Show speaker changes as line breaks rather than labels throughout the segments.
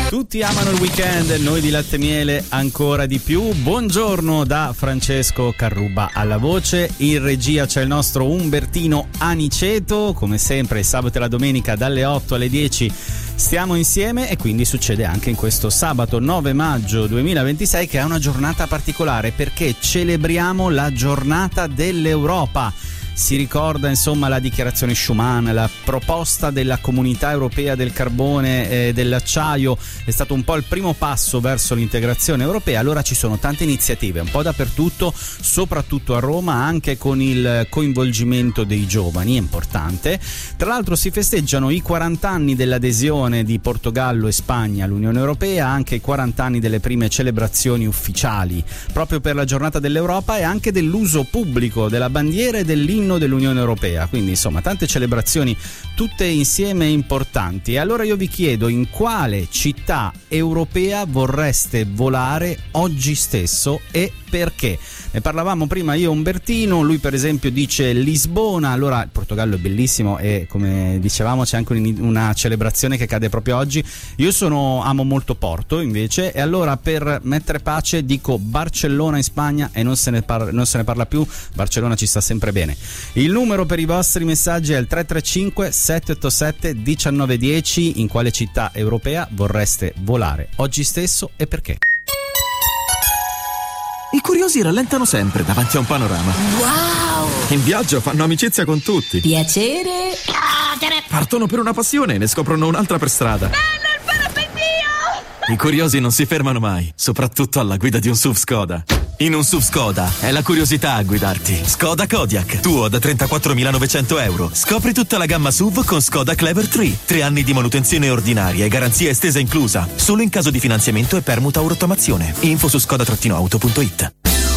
Tutti amano il weekend, noi di Latte Miele ancora di più. Buongiorno da Francesco Carruba alla voce. In regia c'è il nostro Umbertino Aniceto. Come sempre il sabato e la domenica dalle 8 alle 10 stiamo insieme, e quindi succede anche in questo sabato 9 maggio 2026, che è una giornata particolare perché celebriamo la giornata dell'Europa. Si ricorda insomma la dichiarazione Schuman, la proposta della Comunità Europea del Carbone e dell'Acciaio, è stato un po' il primo passo verso l'integrazione europea. Allora ci sono tante iniziative un po' dappertutto, soprattutto a Roma, anche con il coinvolgimento dei giovani, è importante. Tra l'altro si festeggiano i 40 anni dell'adesione di Portogallo e Spagna all'Unione Europea, anche i 40 anni delle prime celebrazioni ufficiali proprio per la giornata dell'Europa, e anche dell'uso pubblico della bandiera e dell'inno dell'Unione Europea. Quindi insomma tante celebrazioni tutte insieme importanti. E allora io vi chiedo: in quale città europea vorreste volare oggi stesso e perché? Ne parlavamo prima io e Umbertino, lui per esempio dice Lisbona. Allora il Portogallo è bellissimo e come dicevamo c'è anche una celebrazione che cade proprio oggi. Io amo molto Porto invece, e allora per mettere pace dico Barcellona in Spagna, e non se ne parla più. Barcellona ci sta sempre bene. Il numero per i vostri messaggi è il 335 787 1910. In quale città europea vorreste volare oggi stesso e perché?
I curiosi rallentano sempre davanti a un panorama.
Wow!
In viaggio fanno amicizia con tutti.
Piacere.
Partono per una passione e ne scoprono un'altra per strada.
Bello il parapendio!
I curiosi non si fermano mai, soprattutto alla guida di un SUV Skoda. In un SUV Skoda è la curiosità a guidarti. Skoda Kodiaq, tuo da 34.900 euro. Scopri tutta la gamma SUV con Skoda Clever 3. 3 anni di manutenzione ordinaria e garanzia estesa inclusa. Solo in caso di finanziamento e permuta o rottamazione. Info su skoda-auto.it.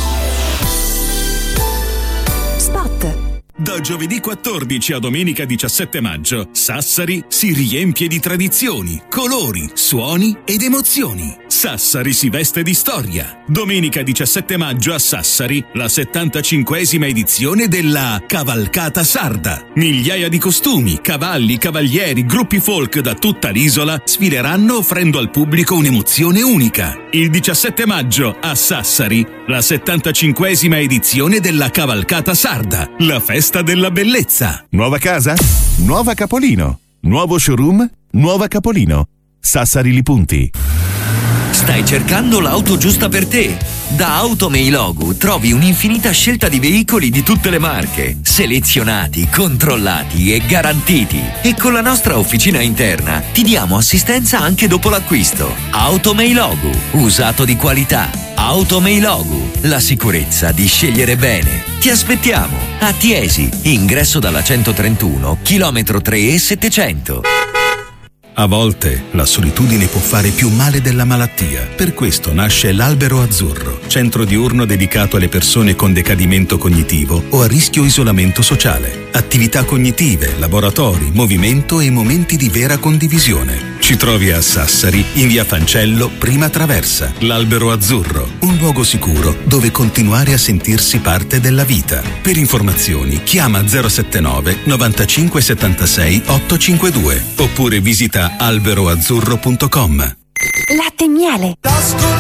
Da giovedì 14 a domenica 17 maggio, Sassari si riempie di tradizioni, colori, suoni ed emozioni. Sassari si veste di storia. Domenica 17 maggio a Sassari, la 75esima edizione della Cavalcata Sarda. Migliaia di costumi, cavalli, cavalieri, gruppi folk da tutta l'isola sfileranno offrendo al pubblico un'emozione unica. Il 17 maggio a Sassari, la 75esima edizione della Cavalcata Sarda, la festa della bellezza.
Nuova casa? Nuova Capolino. Nuovo showroom? Nuova Capolino. Sassari Li Punti.
Stai cercando l'auto giusta per te? Da Automeilogu trovi un'infinita scelta di veicoli di tutte le marche, selezionati, controllati e garantiti. E con la nostra officina interna ti diamo assistenza anche dopo l'acquisto. Automeilogu, usato di qualità. Automeilogu, la sicurezza di scegliere bene. Ti aspettiamo a Tiesi, ingresso dalla 131, chilometro 3 e 700.
A volte la solitudine può fare più male della malattia. Per questo nasce l'Albero Azzurro, centro diurno dedicato alle persone con decadimento cognitivo o a rischio isolamento sociale. Attività cognitive, laboratori, movimento e momenti di vera condivisione. Ci trovi a Sassari, in via Fancello, prima traversa. L'Albero Azzurro, un luogo sicuro dove continuare a sentirsi parte della vita. Per informazioni chiama 079 95 76 852 oppure visita alberoazzurro.com.
Latte Miele.